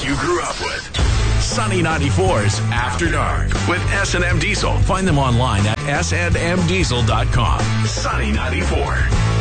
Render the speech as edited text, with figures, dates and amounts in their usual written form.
you grew up with. Sunny 94's After Dark with S&M Diesel. Find them online at snmdiesel.com. Sunny 94.